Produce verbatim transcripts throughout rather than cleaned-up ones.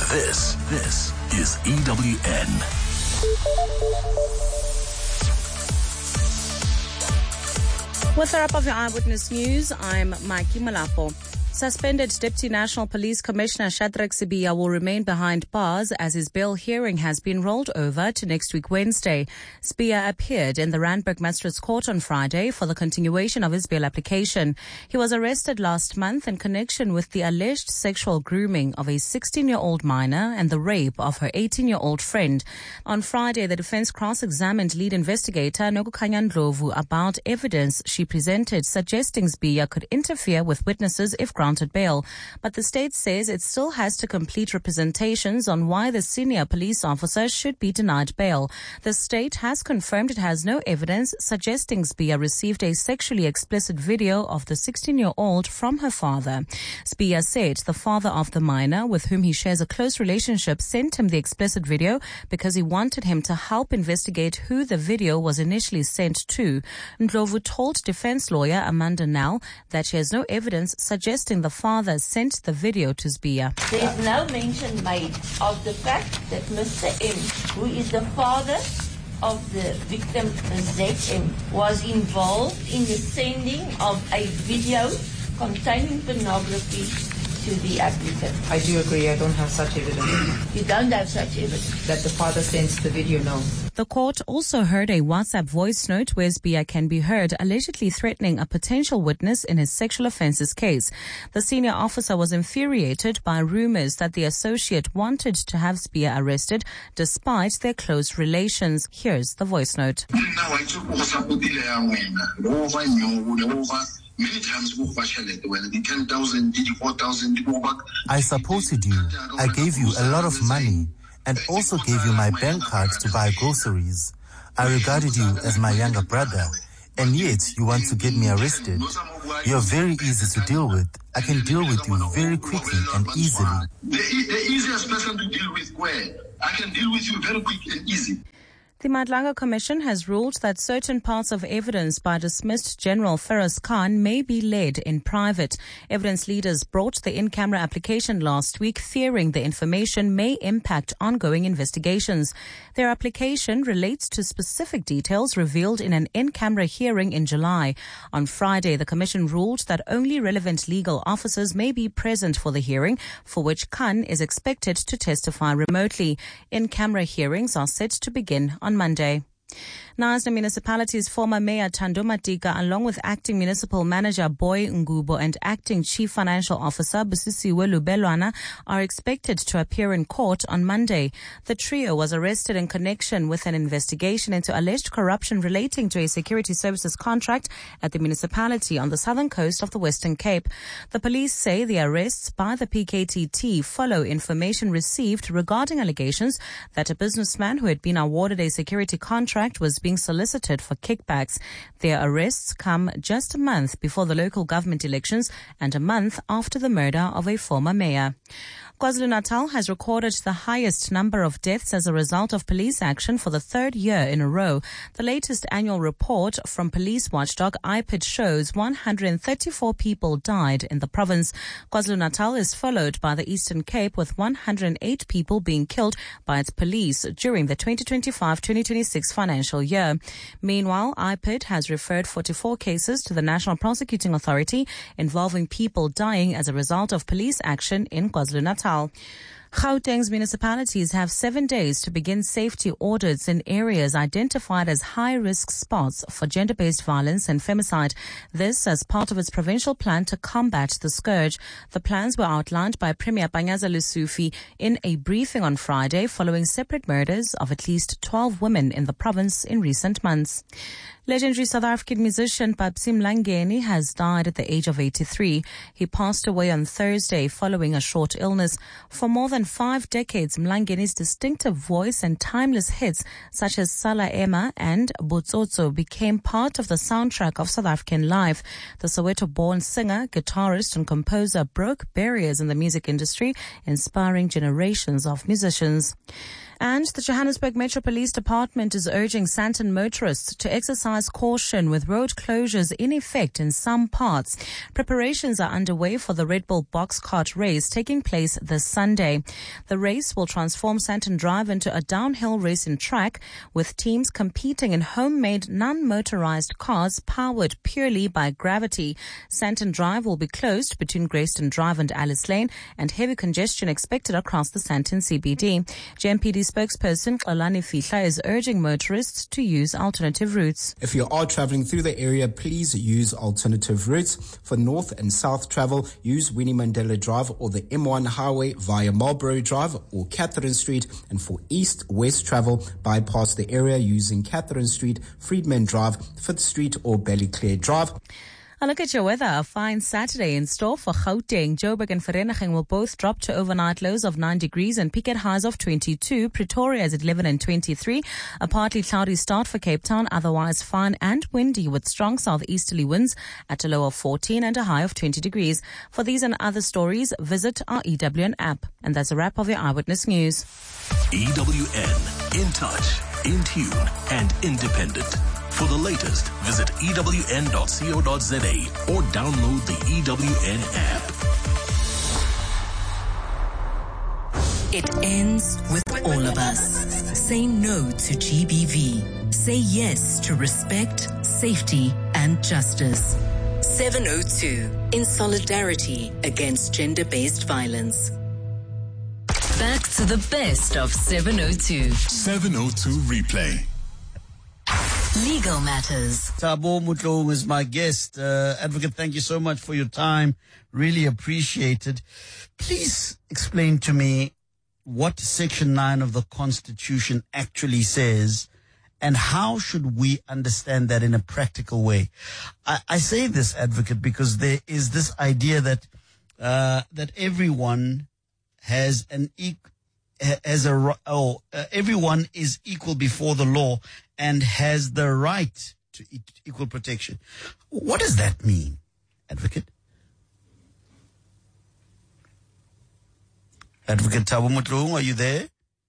This, this is E W N. With a wrap of your Eyewitness News, I'm Mikey Malapo. Suspended Deputy National Police Commissioner Shadrack Sibiya will remain behind bars as his bail hearing has been rolled over to next week Wednesday. Sibiya appeared in the Randburg Magistrates Court on Friday for the continuation of his bail application. He was arrested last month in connection with the alleged sexual grooming of a sixteen-year-old minor and the rape of her eighteen-year-old friend. On Friday, the defense cross-examined lead investigator Nokukhanya Ndlovu about evidence she presented suggesting Sibiya could interfere with witnesses if granted bail, but the state says it still has to complete representations on why the senior police officer should be denied bail. The state has confirmed it has no evidence suggesting Sibiya received a sexually explicit video of the sixteen-year-old from her father. Sibiya said the father of the minor, with whom he shares a close relationship, sent him the explicit video because he wanted him to help investigate who the video was initially sent to. Ndlovu told defense lawyer Amanda Nell that she has no evidence suggesting the father sent the video to Sibiya. There is no mention made of the fact that Mister M, who is the father of the victim Z M, was involved in the sending of a video containing pornography to the applicant. I do agree. I don't have such evidence. You don't have such evidence? That the father sends the video, no. The court also heard a WhatsApp voice note where Sibiya can be heard allegedly threatening a potential witness in his sexual offences case. The senior officer was infuriated by rumours that the associate wanted to have Sibiya arrested despite their close relations. Here's the voice note. Many times we the ten thousand, four thousand, I supported you. I gave you a lot of money and also gave you my bank card to buy groceries. I regarded you as my younger brother, and yet you want to get me arrested. You're very easy to deal with. I can deal with you very quickly and easily. The, the easiest person to deal with, where I can deal with you very quick and easy. The Madlanga Commission has ruled that certain parts of evidence by dismissed General Feroz Khan may be led in private. Evidence leaders brought the in-camera application last week, fearing the information may impact ongoing investigations. Their application relates to specific details revealed in an in-camera hearing in July. On Friday, the Commission ruled that only relevant legal officers may be present for the hearing, for which Khan is expected to testify remotely. In-camera hearings are set to begin on Monday. Knysna Municipality's former Mayor Thando Matika, along with Acting Municipal Manager Boy Ngubo and Acting Chief Financial Officer Busisiwe Lubelwana, are expected to appear in court on Monday. The trio was arrested in connection with an investigation into alleged corruption relating to a security services contract at the municipality on the southern coast of the Western Cape. The police say the arrests by the P K T T follow information received regarding allegations that a businessman who had been awarded a security contract was being solicited for kickbacks. Their arrests come just a month before the local government elections and a month after the murder of a former mayor. KwaZulu-Natal has recorded the highest number of deaths as a result of police action for the third year in a row. The latest annual report from police watchdog I P I D shows one hundred thirty-four people died in the province. KwaZulu-Natal is followed by the Eastern Cape, with one hundred eight people being killed by its police during the twenty twenty-five twenty twenty-six financial year. Meanwhile, I P I D has referred forty-four cases to the National Prosecuting Authority involving people dying as a result of police action in KwaZulu-Natal. Gauteng's municipalities have seven days to begin safety audits in areas identified as high-risk spots for gender-based violence and femicide. This as part of its provincial plan to combat the scourge. The plans were outlined by Premier Panyaza Lesufi in a briefing on Friday following separate murders of at least twelve women in the province in recent months. Legendary South African musician Papsi Mlangeni has died at the age of eighty-three. He passed away on Thursday following a short illness. For more than five decades, Mlangeni's distinctive voice and timeless hits such as Sala Emma and Botsotso became part of the soundtrack of South African life. The Soweto-born singer, guitarist and composer broke barriers in the music industry, inspiring generations of musicians. And the Johannesburg Metro Police Department is urging Sandton motorists to exercise caution with road closures in effect in some parts. Preparations are underway for the Red Bull box kart race taking place this Sunday. The race will transform Sandton Drive into a downhill racing track with teams competing in homemade non-motorized cars powered purely by gravity. Sandton Drive will be closed between Grayston Drive and Alice Lane, and heavy congestion expected across the Sandton C B D. J M P D spokesperson Xolani Fihla is urging motorists to use alternative routes. If you are traveling through the area, please use alternative routes. For north and south travel, use Winnie Mandela Drive or the M one highway via Marlborough Drive or Catherine Street. And for east-west travel, bypass the area using Catherine Street, Friedman Drive, Fifth Street or Ballyclare Drive. A look at your weather. A fine Saturday in store for Gauteng. Joburg and Vereeniging will both drop to overnight lows of nine degrees and peak at highs of twenty-two. Pretoria is at eleven and twenty-three. A partly cloudy start for Cape Town, otherwise fine and windy with strong southeasterly winds at a low of fourteen and a high of twenty degrees. For these and other stories, visit our E W N app. And that's a wrap of your Eyewitness News. E W N, in touch, in tune, and independent. For the latest, visit E W N dot co dot za or download the E W N app. It ends with all of us. Say no to G B V. Say yes to respect, safety, and justice. seven oh two, in solidarity against gender-based violence. Back to the best of seven oh two. seven oh two replay. Legal Matters. Thabo Motlong is my guest. Uh, Advocate, thank you so much for your time. Really appreciated. Please explain to me what Section nine of the Constitution actually says and how should we understand that in a practical way. I, I say this, Advocate, because there is this idea that uh, that everyone has an equal As a oh, uh, everyone is equal before the law and has the right to e- equal protection. What does that mean, Advocate? Advocate Thabo Motlong, are you there?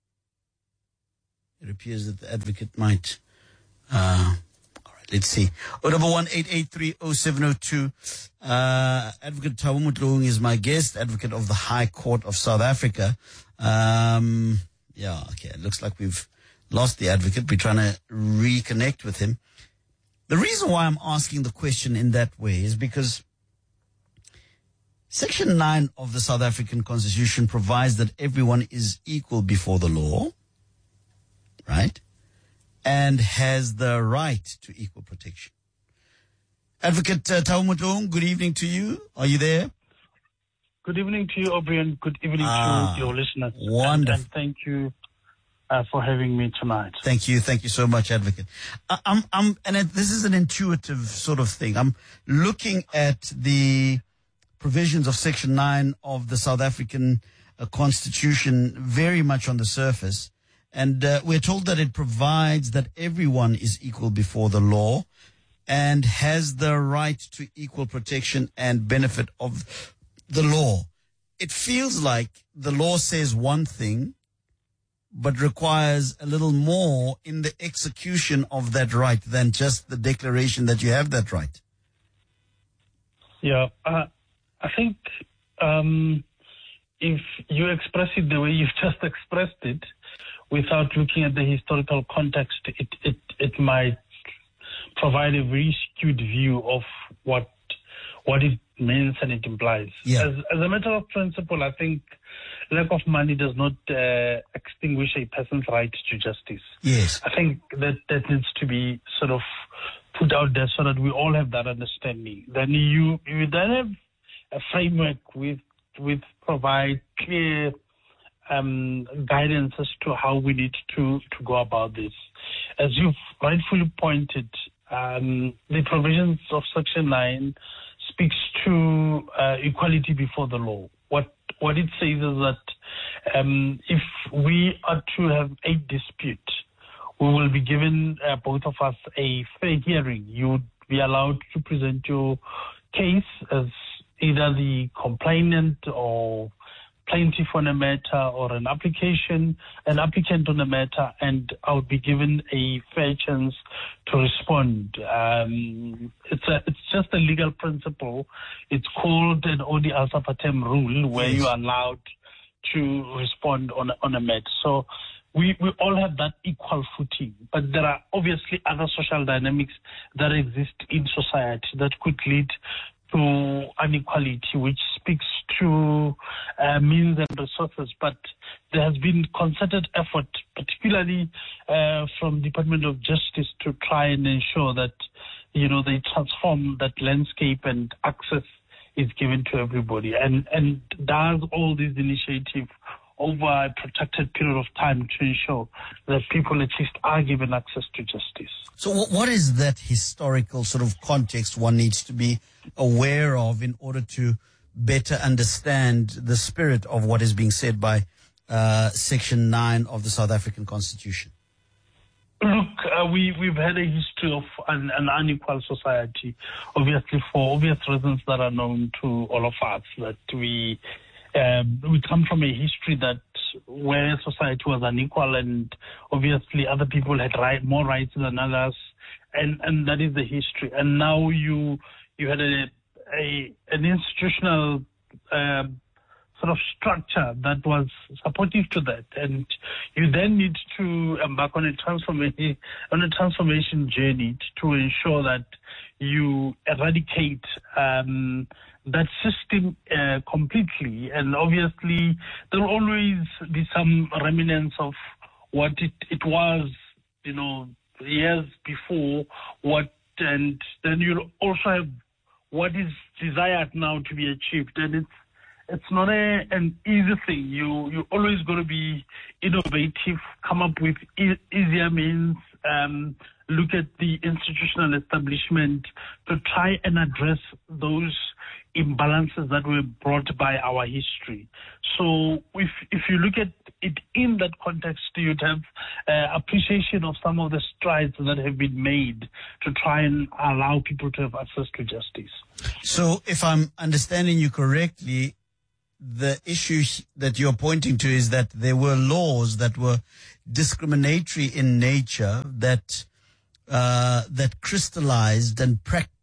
It appears that the Advocate might. Uh, all right, let's see. oh double one eight eight three oh seven oh two. Uh, Advocate Thabo Motlong is my guest, Advocate of the High Court of South Africa. Um, yeah, okay. It looks like we've lost the Advocate. We're trying to reconnect with him. The reason why I'm asking the question in that way is because Section nine of the South African Constitution provides that everyone is equal before the law, right? And has the right to equal protection. Advocate uh, Thabo Motlong, good evening to you. Are you there? Good evening to you, Aubrey, and good evening ah, to your listeners. Wonderful. And, and thank you uh, for having me tonight. Thank you. Thank you so much, Advocate. I, I'm, I'm, and it, this is an intuitive sort of thing. I'm looking at the provisions of Section nine of the South African uh, Constitution very much on the surface. And uh, we're told that it provides that everyone is equal before the law and has the right to equal protection and benefit of the law. It feels like the law says one thing, but requires a little more in the execution of that right than just the declaration that you have that right. Yeah, uh, I think um, if you express it the way you've just expressed it, without looking at the historical context, it, it, it might provide a very skewed view of what what it means and it implies. Yeah. As, as a matter of principle, I think lack of money does not uh, extinguish a person's right to justice. Yes. I think that that needs to be sort of put out there so that we all have that understanding. Then you you then have a framework with with provide clear um, guidance as to how we need to, to go about this. As you've rightfully pointed, um, the provisions of Section nine speaks to uh, equality before the law. What what it says is that um, if we are to have a dispute, we will be given, uh, both of us, a fair hearing. You would be allowed to present your case as either the complainant or plaintiff on a matter or an application, an applicant on a matter, and I would be given a fair chance to respond. Um, it's a, it's just a legal principle. It's called an odi al sapatem rule, where you are allowed to respond on a, on a matter. So we, we all have that equal footing, but there are obviously other social dynamics that exist in society that could lead to inequality, which speaks to uh, means and resources. But there has been concerted effort, particularly uh, from Department of Justice, to try and ensure that, you know, they transform that landscape and access is given to everybody, and, and does all these initiatives over a protracted period of time to ensure that people at least are given access to justice. So what is that historical sort of context one needs to be aware of in order to better understand the spirit of what is being said by uh, Section nine of the South African Constitution? Look, uh, we, we've had a history of an, an unequal society, obviously for obvious reasons that are known to all of us, that we um, we come from a history that where society was unequal, and obviously other people had right, more rights than others, and, and that is the history. And now you you had a, a an institutional uh, sort of structure that was supportive to that, and you then need to embark on a transformation on a transformation journey to ensure that you eradicate um, that system uh, completely. And obviously, there will always be some remnants of what it, it was, you know, years before. What, and then you'll also have what is desired now to be achieved, and it's It's not a, an easy thing. You, you're always going to be innovative, come up with e- easier means, um, look at the institutional establishment to try and address those imbalances that were brought by our history. So if, if you look at it in that context, you'd have uh, appreciation of some of the strides that have been made to try and allow people to have access to justice. So if I'm understanding you correctly, the issue that you're pointing to is that there were laws that were discriminatory in nature, that uh, that crystallized and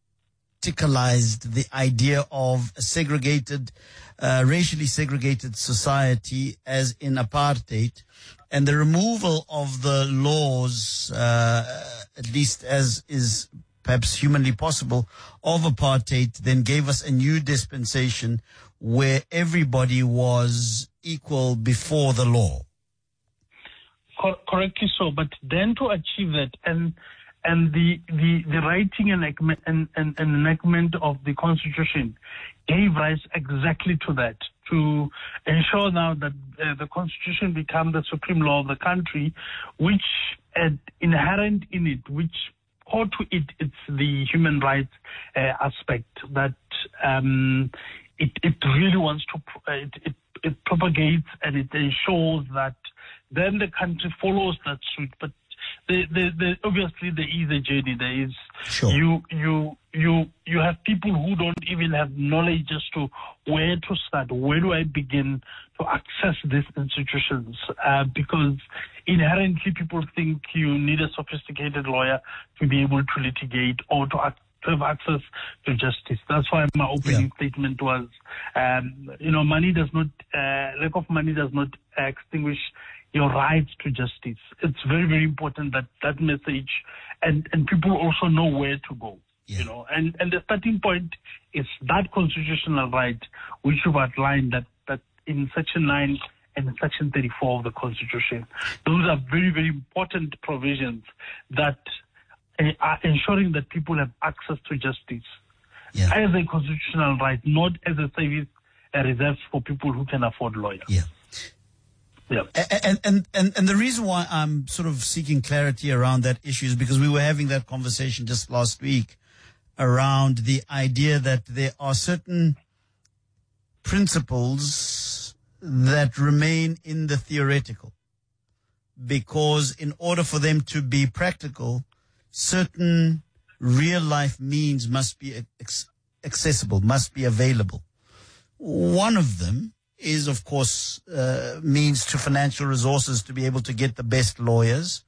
practicalized the idea of a segregated, uh, racially segregated society, as in apartheid, and the removal of the laws, uh, at least as is perhaps humanly possible, of apartheid, then gave us a new dispensation where everybody was equal before the law. Cor- correctly so, but then to achieve that, and and the the, the writing and, and, and, and enactment of the Constitution gave rise exactly to that, to ensure now that uh, the Constitution become the supreme law of the country, which uh, inherent in it, which core to it, it's the human rights uh, aspect that um, it, it really wants to, uh, it, it, it propagates and it ensures that then the country follows that suit. But the, the, the, obviously there is a journey. There is, sure. you, you, you, you have people who don't even have knowledge as to where to start. Where do I begin to access these institutions? Uh, because inherently people think you need a sophisticated lawyer to be able to litigate or to, act, to have access to justice. That's why my opening yeah. statement was, um, you know, money does not, uh, lack of money does not uh, extinguish your rights to justice. It's very, very important that that message, and, and people also know where to go. Yeah. You know, and, and the starting point is that constitutional right which you've outlined that, that in Section nine and Section thirty-four of the Constitution. Those are very, very important provisions that uh, are ensuring that people have access to justice yeah. as a constitutional right, not as a service uh, reserved for people who can afford lawyers. Yeah. Yeah. And, and, and, and the reason why I'm sort of seeking clarity around that issue is because we were having that conversation just last week around the idea that there are certain principles that remain in the theoretical, because in order for them to be practical, certain real life means must be accessible, must be available. One of them is, of course, uh, means to financial resources to be able to get the best lawyers.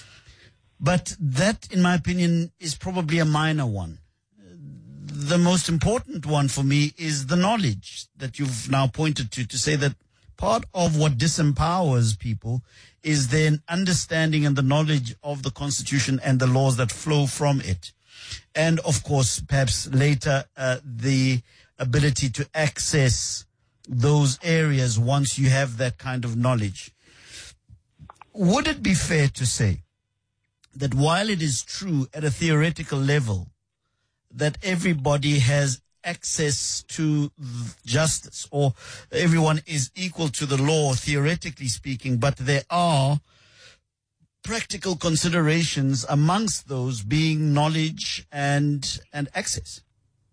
But that, in my opinion, is probably a minor one. The most important one for me is the knowledge that you've now pointed to, to say that part of what disempowers people is their understanding and the knowledge of the Constitution and the laws that flow from it. And, of course, perhaps later, uh, the ability to access those areas once you have that kind of knowledge. Would it be fair to say that while it is true at a theoretical level that everybody has access to justice or everyone is equal to the law, theoretically speaking, but there are practical considerations amongst those being knowledge and and access?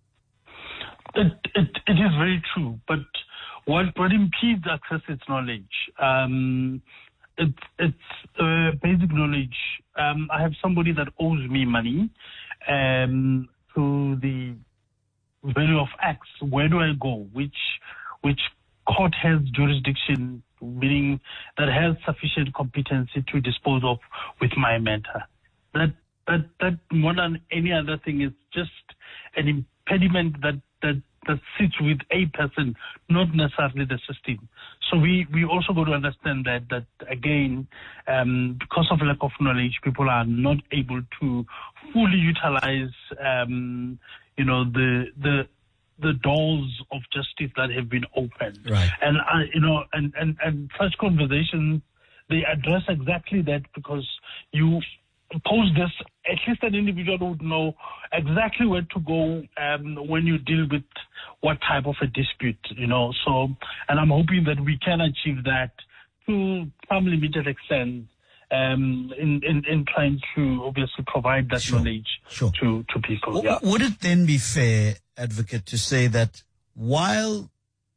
It, it, it is very true, but what, what impedes access is knowledge. Um, it, it's uh, basic knowledge. Um, I have somebody that owes me money um, to the value of X. Where do I go? Which which court has jurisdiction, meaning that has sufficient competency to dispose of with my matter? That that that more than any other thing is just an impediment that that that sits with a person, not necessarily the system. So we, we also got to understand that, that again, um, because of lack of knowledge, people are not able to fully utilize, um, you know, the the the doors of justice that have been opened. Right. And, uh, you know, and, and, and such conversations, they address exactly that, because you pose this, at least an individual would know exactly where to go um, when you deal with what type of a dispute, you know. So, and I'm hoping that we can achieve that to some limited extent um, in, in, in trying to obviously provide that Sure. knowledge Sure. to, to people. W- Yeah. Would it then be fair, Advocate, to say that while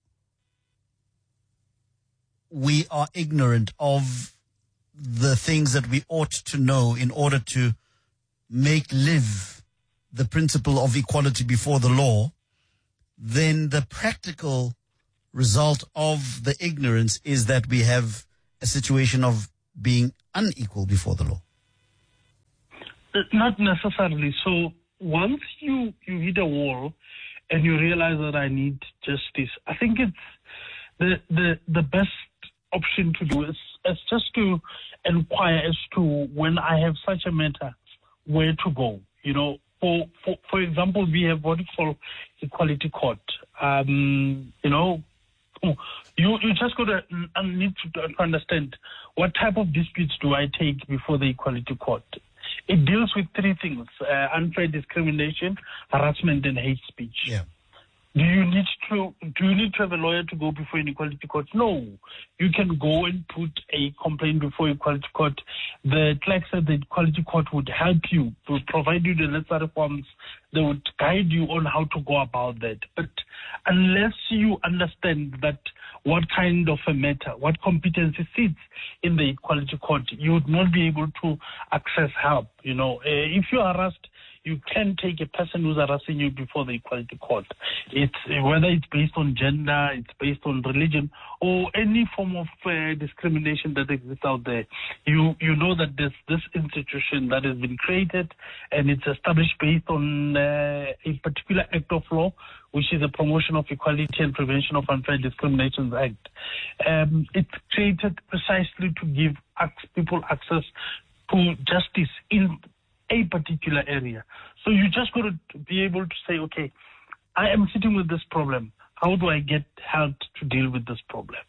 we are ignorant of the things that we ought to know in order to make live the principle of equality before the law, then the practical result of the ignorance is that we have a situation of being unequal before the law? Not necessarily. So once you, you hit a wall and you realize that I need justice, I think it's the the, the best option to do is, is just to inquire as to, when I have such a matter, where to go. You know, for for, for example, we have what we call equality court. Um, you know, you you just got to need to understand what type of disputes do I take before the equality court. It deals with three things: uh, unfair discrimination, harassment, and hate speech. Yeah. Do you need to do you need to have a lawyer to go before an equality court? No. You can go and put a complaint before equality court. The clerks at the equality court would help you, to provide you the necessary forms. They would guide you on how to go about that. But unless you understand that what kind of a matter, what competency sits in the equality court, you would not be able to access help. You know, uh, if you are harassed, you can take a person who's harassing you before the equality court. It's whether it's based on gender, it's based on religion, or any form of uh, discrimination that exists out there. You you know that there's this institution that has been created, and it's established based on uh, a particular act of law, which is the Promotion of Equality and Prevention of Unfair Discrimination Act. Um, it's created precisely to give ac- people access to justice in a particular area. So you just got to be able to say, okay, I am sitting with this problem. How do I get help to deal with this problem?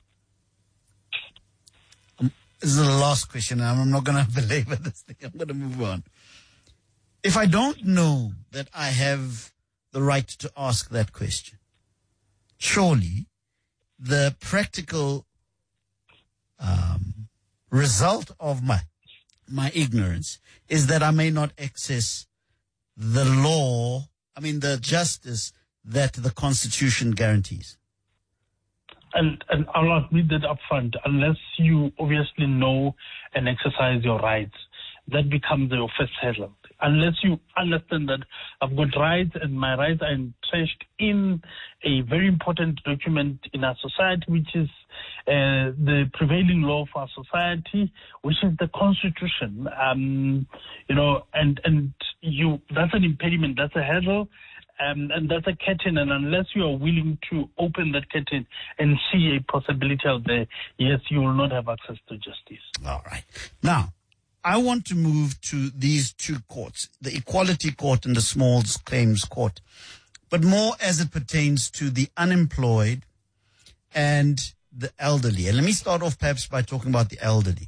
Um, this is the last question. I'm not going to belabor this thing. I'm going to move on. If I don't know that I have the right to ask that question, surely the practical um, result of my my ignorance is that I may not access the law, I mean the justice that the Constitution guarantees. And, and I'll admit that up front, unless you obviously know and exercise your rights, that becomes your first hurdle. unless you understand that I've got rights and my rights are entrenched in a very important document in our society, which is uh, the prevailing law of our society, which is the Constitution. Um, you know, and and you that's an impediment, that's a hurdle. Um, and that's a curtain, and unless you are willing to open that curtain and see a possibility out there, yes, you will not have access to justice. All right. Now, I want to move to these two courts, the Equality Court and the Small Claims Court, but more as it pertains to the unemployed and the elderly. And let me start off perhaps by talking about the elderly.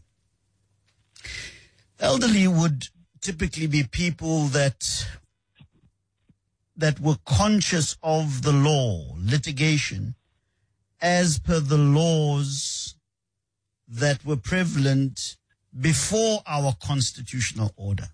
Elderly would typically be people that that were conscious of the law, litigation, as per the laws that were prevalent before our constitutional order.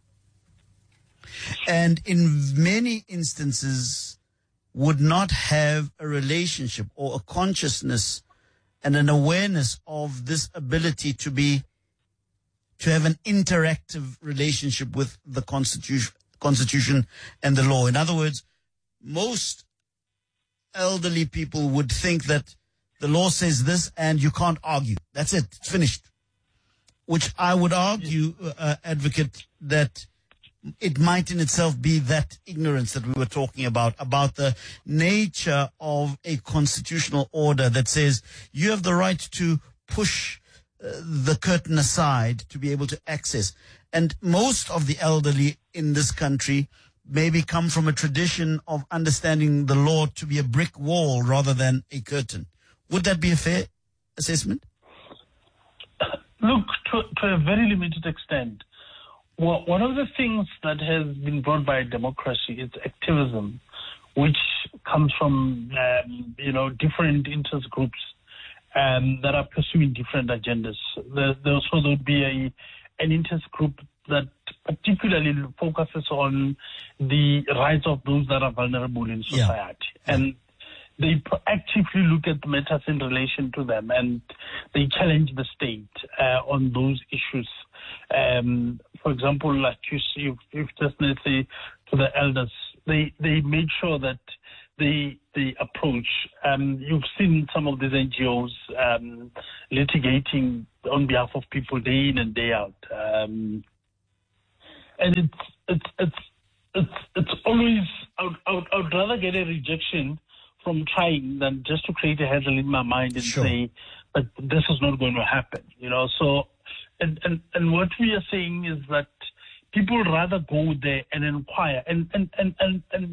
And in many instances would not have a relationship or a consciousness and an awareness of this ability to be, to have an interactive relationship with the constitution, constitution and the law. In other words, most elderly people would think that the law says this and you can't argue. That's it. It's finished. Which I would argue, uh, advocate, that it might in itself be that ignorance that we were talking about, about the nature of a constitutional order that says you have the right to push uh, the curtain aside to be able to access. And most of the elderly in this country maybe come from a tradition of understanding the law to be a brick wall rather than a curtain. Would that be a fair assessment? Look, to, to a very limited extent, well, one of the things that has been brought by democracy is activism, which comes from, um, you know, different interest groups um, that are pursuing different agendas. There, there also would be a an interest group that particularly focuses on the rights of those that are vulnerable in society. Yeah. And they proactively look at matters in relation to them, and they challenge the state uh, on those issues. Um, for example, like you see, you've, you've just let's say to the elders, they they made sure that they they approach. Um, you've seen some of these N G Os um, litigating on behalf of people day in and day out, um, and it's it's it's it's it's always. I would, I would, I would rather get a rejection from trying than just to create a hurdle in my mind and sure. say that this is not going to happen. You know, so and and and what we are saying is that people rather go there and inquire and and and and. and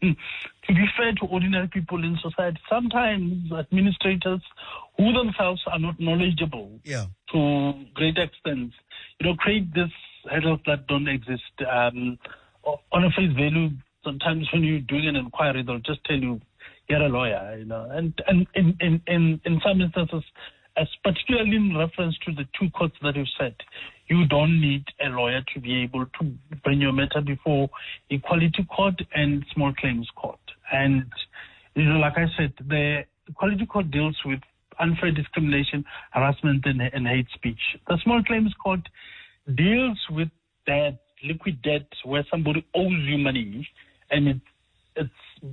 to be fair to ordinary people in society, sometimes administrators who themselves are not knowledgeable yeah. to great extent, you know, create these hurdles that don't exist. Um, on a face value, sometimes when you're doing an inquiry, they'll just tell you, you're a lawyer, you know. And, and in, in, in, in some instances, as particularly in reference to the two courts that you said, you don't need a lawyer to be able to bring your matter before Equality Court and Small Claims Court. And, you know, like I said, the Equality Court deals with unfair discrimination, harassment, and, and hate speech. The Small Claims Court deals with debt, liquid debt, where somebody owes you money, and it, it's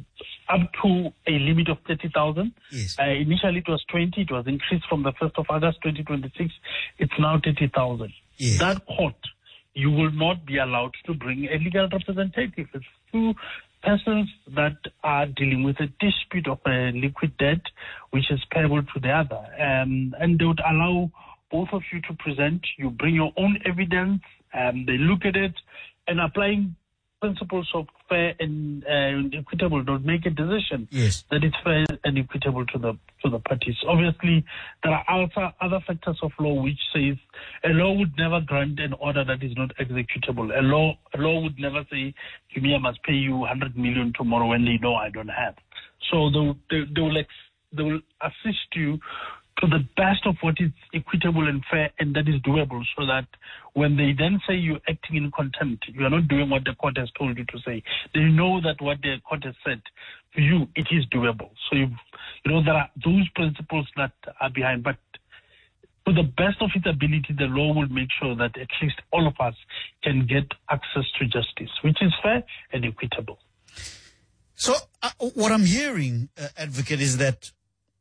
up to a limit of thirty thousand. Yes. Uh, initially, it was twenty. It was increased from the first of August twenty twenty-six. It's now thirty thousand. Yes. That court, you will not be allowed to bring a legal representative. It's two persons that are dealing with a dispute of a liquid debt, which is payable to the other. Um, and they would allow both of you to present. You bring your own evidence, and they look at it, and applying principles of fair and uh, equitable, don't make a decision yes. that it's fair and equitable to the to the parties. Obviously, there are also other factors of law which says a law would never grant an order that is not executable. A law a law would never say, Jumia must pay you one hundred million tomorrow when they know I don't have. So they, they, they, will ex, they will assist you to the best of what is equitable and fair and that is doable, so that when they then say you're acting in contempt, you are not doing what the court has told you to say. They know that what the court has said to you, it is doable. So, you you know, there are those principles that are behind. But to the best of its ability, the law will make sure that at least all of us can get access to justice, which is fair and equitable. So uh, what I'm hearing, uh, Advocate, is that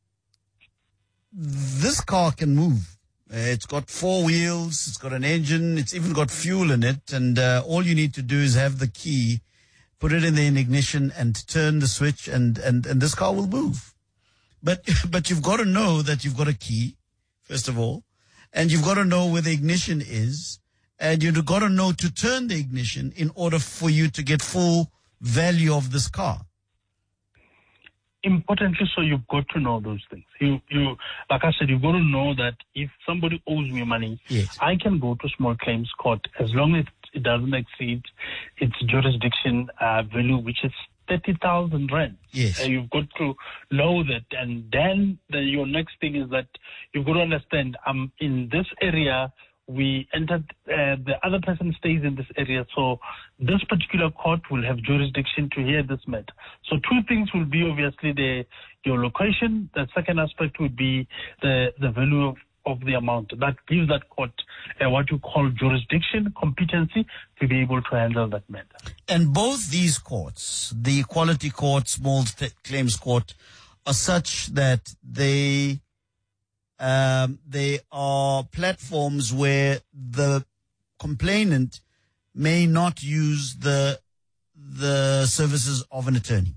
this car can move. Uh, it's got four wheels, it's got an engine, it's even got fuel in it, and uh, all you need to do is have the key, put it in the ignition, and turn the switch, and, and, and this car will move. But but you've got to know that you've got a key, first of all, and you've got to know where the ignition is, and you've got to know to turn the ignition in order for you to get full value of this car. Importantly, so you've got to know those things. You, you, like I said, you've got to know that if somebody owes me money, yes, I can go to small claims court as long as it doesn't exceed its jurisdiction uh, value, which is thirty thousand rand. Yes. Uh, you've got to know that. And then the, your next thing is that you've got to understand, um, in this area, we entered, uh, the other person stays in this area, so this particular court will have jurisdiction to hear this matter. So two things will be obviously the your location. The second aspect would be the, the value of, of the amount. That gives that court uh, what you call jurisdiction, competency, to be able to handle that matter. And both these courts, the Equality Court, Small Claims Court, are such that they... Um, they are platforms where the complainant may not use the the services of an attorney.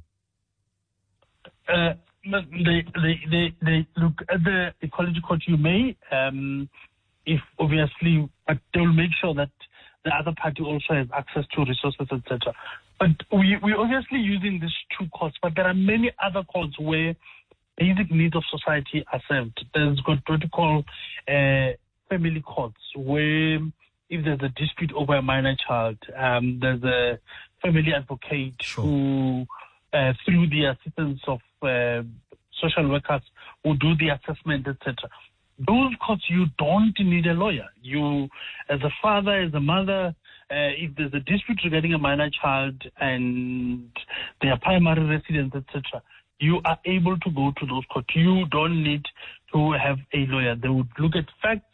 Uh, they, they, they, they look at the Equality Court. You may, um, if obviously, but they will make sure that the other party also has access to resources, et cetera. But we we obviously using these two courts, but there are many other courts where basic needs of society are served. There's got what you call uh, family courts, where if there's a dispute over a minor child, um, there's a family advocate sure. who, uh, through the assistance of uh, social workers, who do the assessment, et cetera. Those courts, you don't need a lawyer. You, as a father, as a mother, uh, if there's a dispute regarding a minor child and their primary residence, et cetera, you are able to go to those courts. You don't need to have a lawyer. They would look at facts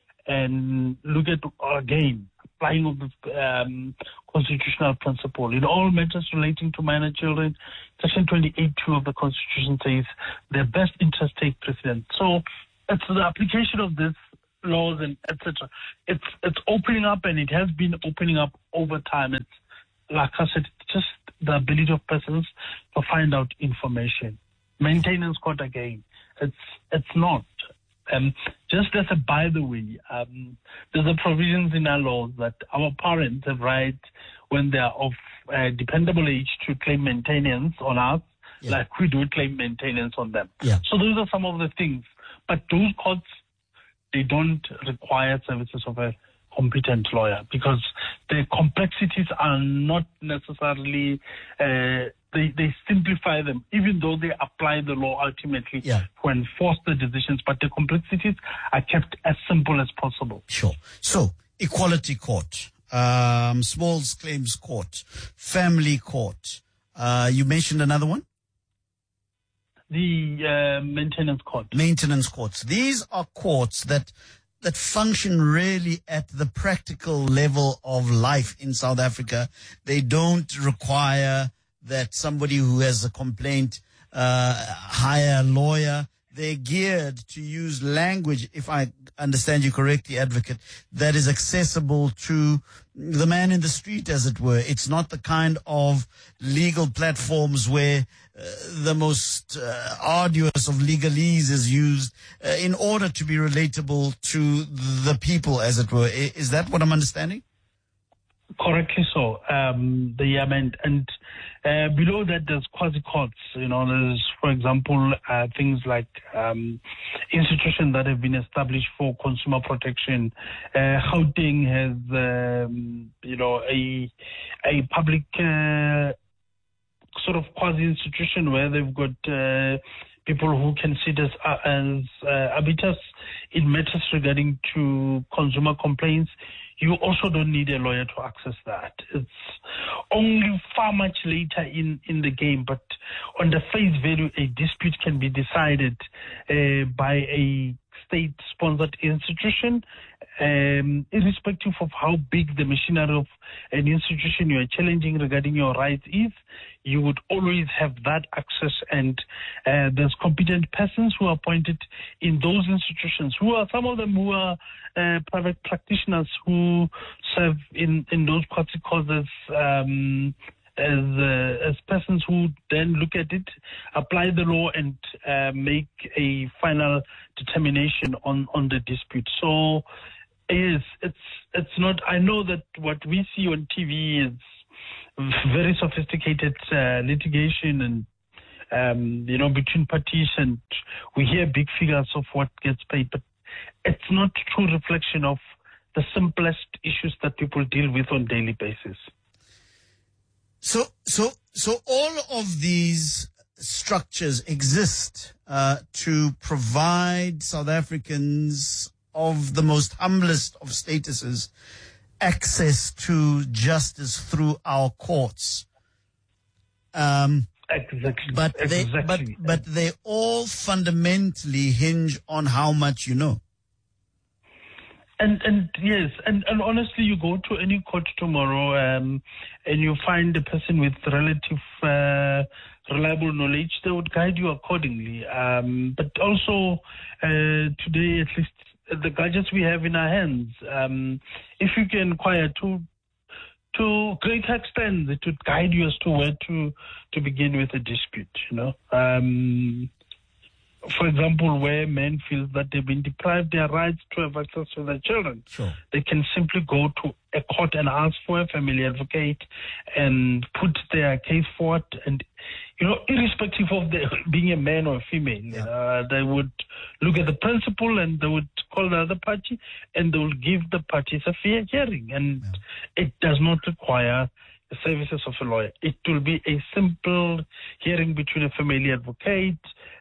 and look at, again, applying of the um, constitutional principle. In all matters relating to minor children, Section twenty-eight two of the Constitution says their best interest take precedence. So it's the application of these laws and et cetera. It's, it's opening up, and it has been opening up over time. It's, like I said, it's just the ability of persons to find out information. Maintenance court, again, it's it's not. Um, just as a by the way, um, there's a provisions in our laws that our parents have right when they are of uh, dependable age to claim maintenance on us, yeah. like we do claim maintenance on them. Yeah. So those are some of the things. But those courts, they don't require services of a competent lawyer because the complexities are not necessarily, uh, they, they simplify them, even though they apply the law ultimately yeah. to enforce the decisions, but the complexities are kept as simple as possible. Sure. So, Equality Court, um, Small Claims Court, Family Court, uh, you mentioned another one? The uh, Maintenance Court. Maintenance courts. These are courts that that function really at the practical level of life in South Africa. They don't require that somebody who has a complaint uh, hire a lawyer. They're geared to use language, if I understand you correctly, Advocate, that is accessible to the man in the street, as it were. It's not the kind of legal platforms where uh, the most uh, arduous of legalese is used uh, in order to be relatable to the people, as it were. Is that what I'm understanding? Correctly so. Um, the and, and uh, below that there's quasi courts. You know, there's, for example, uh, things like um, institutions that have been established for consumer protection. Uh, Gauteng has, um, you know, a a public uh, sort of quasi institution where they've got uh, people who can sit as uh, as uh, arbiters in matters regarding to consumer complaints. You also don't need a lawyer to access that. It's only far much later in, in the game, but on the face value, a dispute can be decided uh, by a state-sponsored institution, um, irrespective of how big the machinery of an institution you are challenging regarding your rights is, you would always have that access, and uh, there's competent persons who are appointed in those institutions, who are some of them who are uh, private practitioners who serve in, in those courts causes um, as uh, as persons who then look at it, apply the law, and uh, make a final determination on, on the dispute. So, yes, it's it's not. I know that what we see on T V is very sophisticated uh, litigation, and um, you know, between parties, and we hear big figures of what gets paid, but it's not true reflection of the simplest issues that people deal with on a daily basis. So, so, so all of these structures exist uh, to provide South Africans of the most humblest of statuses access to justice through our courts. Um, exactly. But they, exactly. but, but they all fundamentally hinge on how much you know. And and yes, and, and honestly, you go to any court tomorrow, um, and you find a person with relative uh, reliable knowledge, they would guide you accordingly. Um, but also, uh, today, at least the gadgets we have in our hands, um, if you can inquire to to great extent, it would guide you as to where to to begin with a dispute. You know. Um, For example, where men feel that they've been deprived their rights to have access to their children, sure. They can simply go to a court and ask for a family advocate and put their case forward. And, you know, irrespective of the, being a man or a female, yeah. uh, they would look at the principle and they would call the other party and they will give the parties a fair hearing. And yeah. It does not require the services of a lawyer. It will be a simple hearing between a family advocate,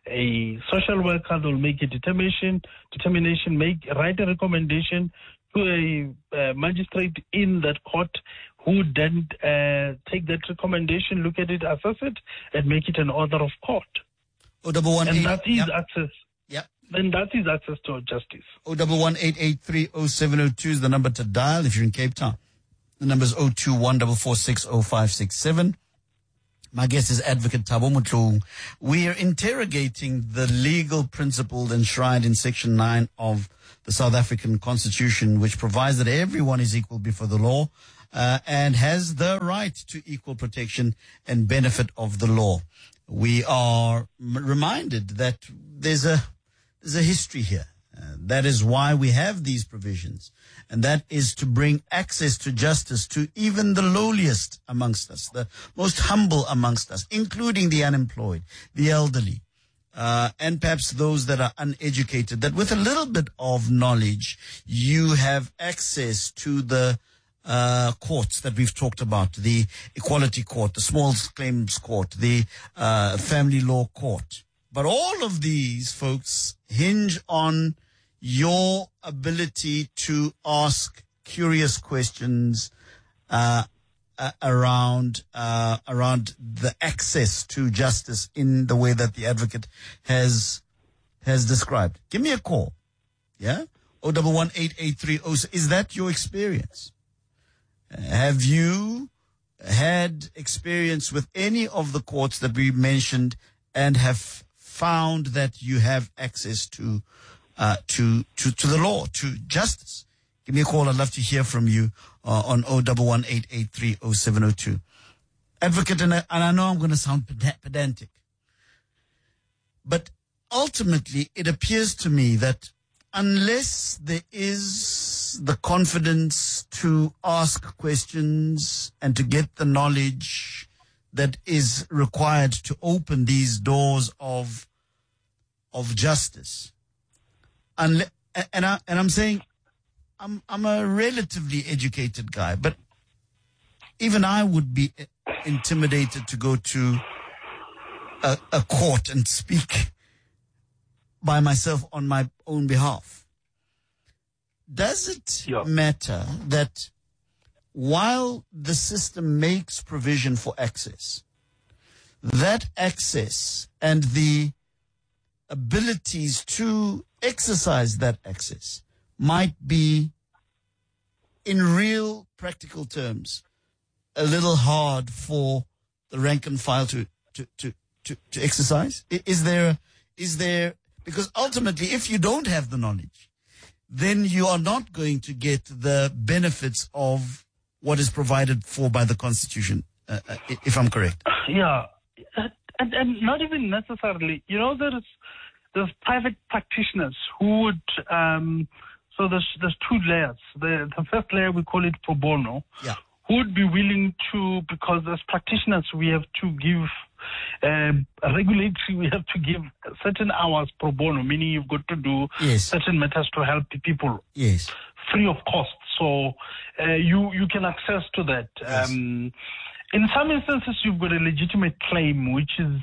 a social worker. They'll make a determination, determination, make write a recommendation to a uh, magistrate in that court, who then uh, take that recommendation, look at it, assess it, and make it an order of court. O double one and eight, that is yep. access. Yep. Then that is access to justice. O double one eight eight three oh seven oh two is the number to dial if you're in Cape Town. The number is oh two one four four six oh five six seven. My guest is Advocate Thabo Motlong. We are interrogating the legal principle enshrined in Section nine of the South African Constitution, which provides that everyone is equal before the law uh, and has the right to equal protection and benefit of the law. We are m- reminded that there's a there's a history here. Uh, that is why we have these provisions, and that is to bring access to justice to even the lowliest amongst us, the most humble amongst us, including the unemployed, the elderly, uh, and perhaps those that are uneducated, that with a little bit of knowledge, you have access to the uh, courts that we've talked about, the Equality Court, the Small Claims Court, the uh, Family Law Court. But all of these, folks, hinge on your ability to ask curious questions uh, uh, around uh, around the access to justice in the way that the advocate has has described. Give me a call, yeah, O double one eight eight three oh. Is that your experience? Uh, have you had experience with any of the courts that we mentioned and have found that you have access to? Uh, to, to, to the law, to justice? Give me a call. I'd love to hear from you uh, on oh one one eight eight three oh seven oh two. Advocate, and I, and I know I'm going to sound pedantic, but ultimately it appears to me that unless there is the confidence to ask questions and to get the knowledge that is required to open these doors of, of justice, Unle- and I and I'm saying I'm I'm a relatively educated guy, but even I would be intimidated to go to a, a court and speak by myself on my own behalf. Does it yeah. matter that while the system makes provision for access, that access and the abilities to exercise that access might be, in real practical terms, a little hard for the rank and file to, to, to, to, to exercise? Is there, is there, because ultimately if you don't have the knowledge, then you are not going to get the benefits of what is provided for by the Constitution, uh, if I'm correct. Yeah, and, and not even necessarily. You know, there's, there's private practitioners who would, um, so there's, there's two layers. The, the first layer, we call it pro bono. Yeah. Who would be willing to, because as practitioners, we have to give, uh, regulatory, we have to give certain hours pro bono, meaning you've got to do yes. certain matters to help the people. Yes. Free of cost. So uh, you, you can access to that. Yes. Um, in some instances, you've got a legitimate claim, which is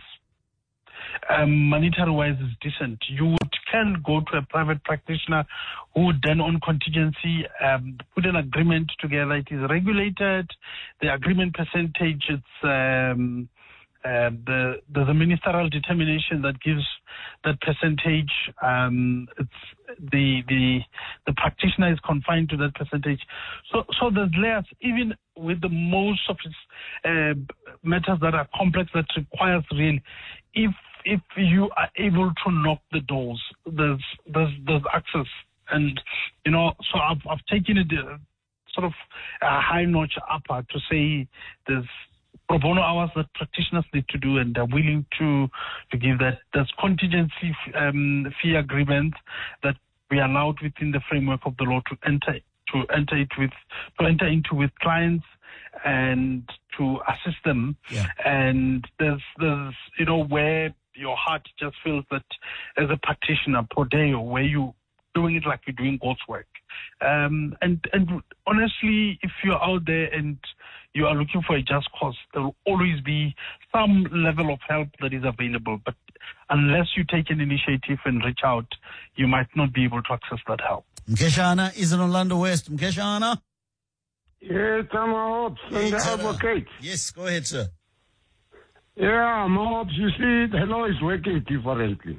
um, monetary-wise is decent. You would can go to a private practitioner who would then on contingency um, put an agreement together. It is regulated. The agreement percentage, it's um, uh, the, there's a ministerial determination that gives that percentage. Um, it's the the the practitioner is confined to that percentage. So so there's layers. Even with the most of its uh, matters that are complex, that requires real, if if you are able to knock the doors, there's there's there's access. And you know, so I've I've taken it uh, sort of a high notch upper to say there's pro bono hours that practitioners need to do, and they're willing to to give that. There's contingency um, fee agreements that we are allowed within the framework of the law to enter to enter it with to enter into with clients and to assist them. Yeah. And there's there's you know where your heart just feels that as a practitioner, pro deo, where you doing it like you're doing God's work. Um, and, and honestly, if you're out there and you are looking for a just cause, there will always be some level of help that is available. But unless you take an initiative and reach out, you might not be able to access that help. Mkeshana is in Orlando West. Mkeshana? Yes, I'm Hobbs, and the advocate. Yes, go ahead, sir. Yeah, Hobbs, you see, the law is working differently.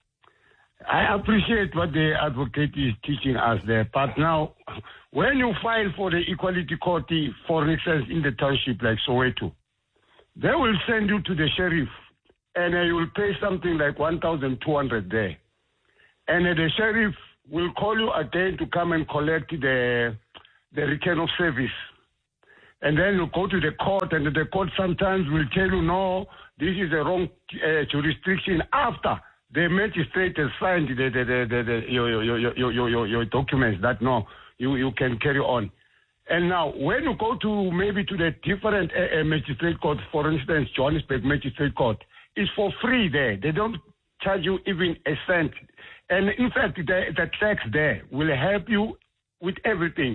I appreciate what the advocate is teaching us there, but now, when you file for the Equality Court, for instance, in the township like Soweto, they will send you to the sheriff, and uh, you will pay something like one thousand two hundred there. And uh, the sheriff will call you again to come and collect the, the return of service. And then you go to the court, and the court sometimes will tell you, no, this is the wrong uh, jurisdiction after the magistrate has signed the, the, the, the, the, your, your, your, your, your, your documents that, no, you, you can carry on. And now, when you go to maybe to the different uh, magistrate court, for instance, Johannesburg Magistrate Court, it's for free there. They don't charge you even a cent. And in fact, the, the tax there will help you with everything.